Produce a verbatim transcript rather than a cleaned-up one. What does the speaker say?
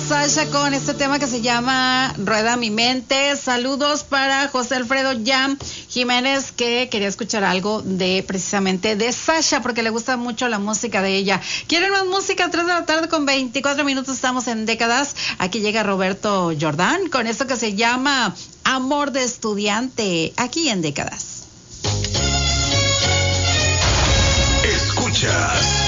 Sasha con este tema que se llama Rueda mi mente. Saludos para José Alfredo Yam Jiménez, que quería escuchar algo de precisamente de Sasha porque le gusta mucho la música de ella. ¿Quieren más música? tres de la tarde con veinticuatro minutos, estamos en Décadas. Aquí llega Roberto Jordán con esto que se llama Amor de Estudiante, aquí en Décadas. Escuchas